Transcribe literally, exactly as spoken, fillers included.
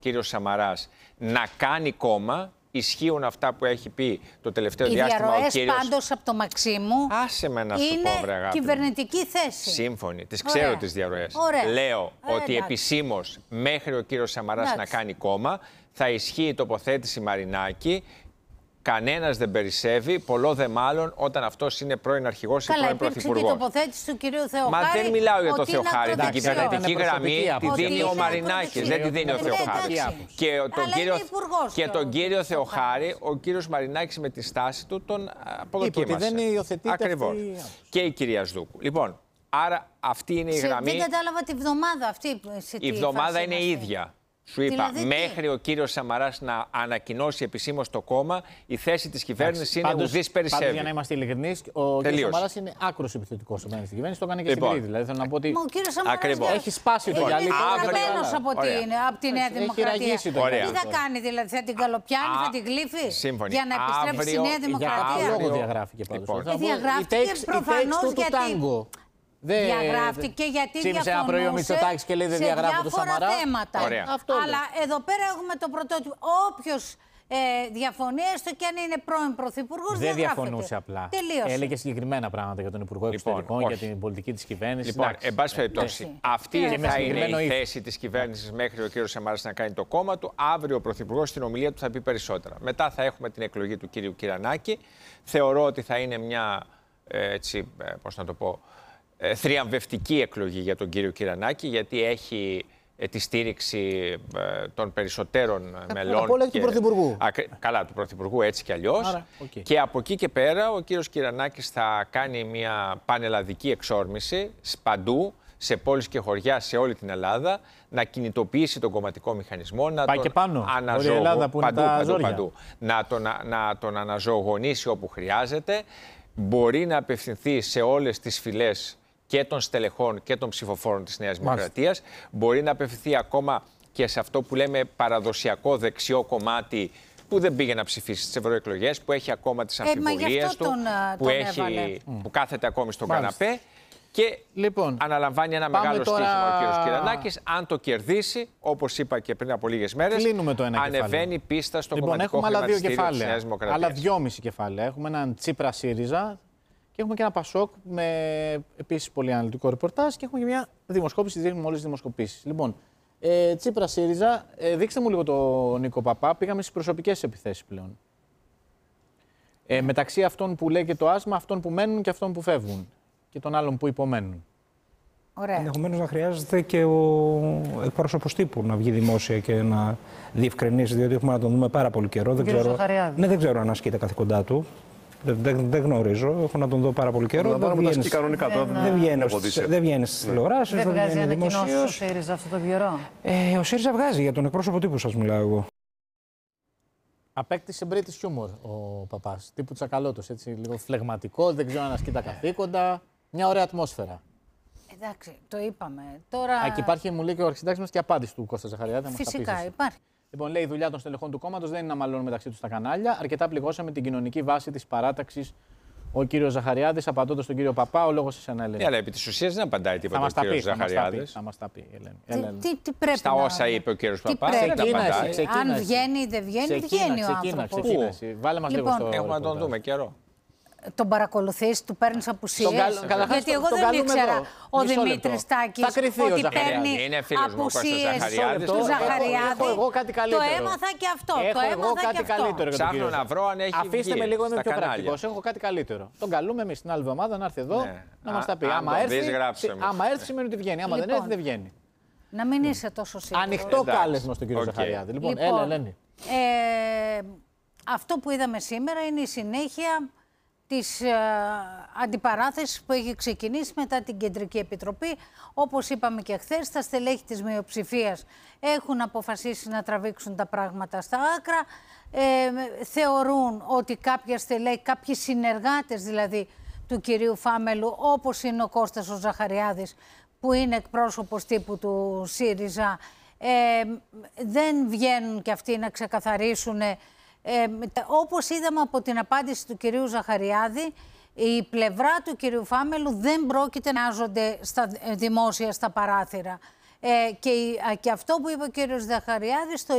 κύριος Σαμαράς να κάνει κόμμα. Ισχύουν αυτά που έχει πει το τελευταίο οι διάστημα ο κύριος... Οι διαρροές πάντως από το Μαξίμου άσε με να σου πω, βρε αγάπη. Είναι κυβερνητική θέση. Σύμφωνοι. Τις ξέρω Ωραία. τις διαρροές. Ωραία. Λέω ε, ότι επισήμως μέχρι ο κύριος Σαμαράς εντάξει. να κάνει κόμμα θα ισχύει η τοποθέτηση Μαρινάκη. Κανένας δεν περισσεύει, πολλό δε μάλλον όταν αυτός είναι πρώην αρχηγός ή πρώην πρωθυπουργός. Καλά, η τοποθέτηση του κυρίου Θεοχάρη. Μα δεν μιλάω για τον Θεοχάρη. Την κυβερνητική γραμμή τη δίνει ο Μαρινάκης, δεν τη δίνει ο Θεοχάρης. Και τον κύριο, και τον κύριο Θεοχάρη, ο κύριος Μαρινάκης με τη στάση του τον αποδοκίμασε. Δεν υιοθετείται. Ακριβώς. Και η κυρία Σδούκου. Λοιπόν, άρα αυτή είναι η γραμμή. Δεν κατάλαβα τη βδομάδα αυτή. Η βδομάδα είναι η ίδια. Σου είπα, δηλαδή, μέχρι ο κύριος Σαμαράς να ανακοινώσει επισήμως το κόμμα, η θέση της κυβέρνησης είναι ουδής περισσεύει. Πάντως, για να είμαστε ειλικρινείς, ο κύριος Σαμαράς είναι άκρος επιθετικός απέναντι στην κυβέρνηση. Το έκανε και λοιπόν, στην Κρήτη. Δηλαδή, θέλω να πω ότι. Ο κύριος Σαμαράς έχει σπάσει το γυαλί. Είναι γραμμένος από, από τη Νέα Δημοκρατία. Τι θα κάνει, δηλαδή, θα την καλοπιάνει, θα την γλύφει για να επιστρέψει στη Νέα Δημοκρατία. Για λόγο διαγράφηκε πάντως. Διαγράφηκε προφανώς γιατί. Δεν διαγράφτηκε γιατί ψήφισε ένα πρωί ο Μητσοτάκης και λέει δεν διαγράφω το Σαμαρά. Θέματα. Αυτό αλλά λέει. Εδώ πέρα έχουμε το πρωτότυπο. Όποιος ε, διαφωνεί, έστω και αν είναι πρώην πρωθυπουργός, δεν διαφωνούσε απλά. Τελείωσε. Έλεγε συγκεκριμένα πράγματα για τον Υπουργό λοιπόν, Εξωτερικών, όχι. για την πολιτική της κυβέρνησης. Λοιπόν, εν πάση περιπτώσει, αυτή θα είναι η θέση της κυβέρνησης μέχρι ο κ. Σαμαράς να κάνει το κόμμα του. Αύριο ο πρωθυπουργός στην ομιλία του θα πει περισσότερα. Μετά θα έχουμε την εκλογή του κ. Κυρανάκη. Θεωρώ ότι θα είναι μια, έτσι, πώς να το πω, θριαμβευτική εκλογή για τον κύριο Κυρανάκη, γιατί έχει ε, τη στήριξη ε, των περισσότερων ε, μελών. Από όλα και του Πρωθυπουργού. Α, καλά, του Πρωθυπουργού έτσι κι αλλιώς. Άρα, okay. Και από εκεί και πέρα ο κύριος Κυρανάκης θα κάνει μια πανελλαδική εξόρμηση παντού, σε πόλεις και χωριά σε όλη την Ελλάδα, να κινητοποιήσει τον κομματικό μηχανισμό, να Πάει τον, και πάνω, αναζωογο... Ελλάδα, που παντού, τα παντού, παντού. Να, τον, να, να τον αναζωογονήσει όπου χρειάζεται. Μπορεί να απευθυνθεί σε όλες τις φυλές και των στελεχών και των ψηφοφόρων της Νέας Δημοκρατίας. Μπορεί να απευθυνθεί ακόμα και σε αυτό που λέμε παραδοσιακό δεξιό κομμάτι που δεν πήγε να ψηφίσει στις ευρωεκλογές, που έχει ακόμα τις αμφιβολίες ε, του, τον, που, τον έχει, που κάθεται ακόμη στον Μάλιστα. καναπέ και λοιπόν, αναλαμβάνει ένα μεγάλο τώρα... στοίχημα ο κύριος Κυρανάκης. Αν το κερδίσει, όπως είπα και πριν από λίγες μέρες, ανεβαίνει κεφάλαιο. πίστα στο λοιπόν, κομματικό χρηματιστήριο της Νέας Δημοκρατίας. Άλλα δυόμιση κεφάλαια. Έχουμε έναν Τσίπρα ΣΥΡΙΖΑ. Και έχουμε και ένα Πασόκ με επίσης πολύ αναλυτικό ρεπορτάζ και έχουμε και μια δημοσκόπηση, δείχνουμε όλες τις δημοσκοπήσεις. Λοιπόν, ε, Τσίπρα ΣΥΡΙΖΑ, ε, δείξτε μου λίγο τον Νίκο Παπά, πήγαμε στις προσωπικές επιθέσεις πλέον. Ε, μεταξύ αυτών που λέει και το άσμα, αυτών που μένουν και αυτών που φεύγουν και των άλλων που υπομένουν. Ενδεχομένως να χρειάζεται και ο εκπρόσωπος τύπου να βγει δημόσια και να διευκρινίσει, διότι έχουμε να τον δούμε πάρα πολύ καιρό. Δεν ξέρω, ναι, δεν ξέρω αν ασκεί τα καθηκοντά του. Δεν, δεν, δεν γνωρίζω, έχω να τον δω πάρα πολύ καιρό. Δεν βγαίνει κανονικά, δεν, δεν βγαίνει, δεν βγαίνει στις τηλεοράσεις, δεν, δεν βγάζει ανακοινώσεις ο ΣΥΡΙΖΑ αυτό το καιρό. Ε, ο ΣΥΡΙΖΑ βγάζει, για τον εκπρόσωπο τύπου σας μιλάω εγώ. Απέκτησε British humor ο Παπάς, τύπου Τσακαλώτος, έτσι λίγο φλεγματικό, δεν ξέρω αν ασκεί τα καθήκοντα, μια ωραία ατμόσφαιρα. Εντάξει, το είπαμε. Τώρα... Α, και υπάρχει, μου λέει και ο αρχισυντάξης μας, και απάντηση του Κώστα Ζαχαριάδη. Φυσικά υπάρχει. Λοιπόν, λέει: η δουλειά των στελεχών του κόμματος δεν είναι να μαλώνουν μεταξύ τους τα κανάλια. Αρκετά πληγώσαμε την κοινωνική βάση της παράταξης. Ο κύριος Ζαχαριάδης, απαντώντας τον κύριο Παπά, ο λόγος της Ελένη. Ναι, αλλά επί της ουσίας δεν απαντάει τίποτα ο κύριος Ζαχαριάδης. Θα μας τα πει, Ελένη. Τι, τι πρέπει Στα να... όσα είπε ο κύριος Παπά, δεν τα απαντάει. Αν βγαίνει ή δεν βγαίνει, βγαίνει ο άνθρωπος. Βάλε μας λίγο στο. Έχουμε να τον δούμε καιρό. Τον παρακολουθείς, του παίρνεις απουσίες. Γιατί εγώ δεν ήξερα ο Δημήτρης Τάκης ότι παίρνει απουσίες του Ζαχαριάδη. Το έμαθα και αυτό. Έχω εγώ κάτι καλύτερο. Ψάχνω να βρω αν έχει βγει. Αφήστε με λίγο, είμαι πιο πρακτικός. Έχω κάτι καλύτερο. Τον καλούμε εμείς την άλλη εβδομάδα να έρθει εδώ να μας τα πει. Άμα έρθει σημαίνει ότι βγαίνει. Άμα δεν έρθει δεν βγαίνει. Να μην είσαι τόσο σίγουρος. Ανοιχτό κάλεσμα στον κύριο Ζαχαριάδη. Λοιπόν, έλα, Ελένη. Αυτό που είδαμε σήμερα είναι η συνέχεια της ε, αντιπαράθεσης που έχει ξεκινήσει μετά την Κεντρική Επιτροπή. Όπως είπαμε και χθες, τα στελέχη της μειοψηφίας έχουν αποφασίσει να τραβήξουν τα πράγματα στα άκρα. Ε, θεωρούν ότι κάποια στελέχη, κάποιοι συνεργάτες δηλαδή του κυρίου Φάμελου, όπως είναι ο Κώστας ο Ζαχαριάδης, που είναι εκπρόσωπος τύπου του ΣΥΡΙΖΑ, ε, δεν βγαίνουν και αυτοί να ξεκαθαρίσουν. Ε, όπως είδαμε από την απάντηση του κυρίου Ζαχαριάδη, η πλευρά του κυρίου Φάμελου δεν πρόκειται να άζονται στα δημόσια, στα παράθυρα. Ε, και, και αυτό που είπε ο κύριος Ζαχαριάδης το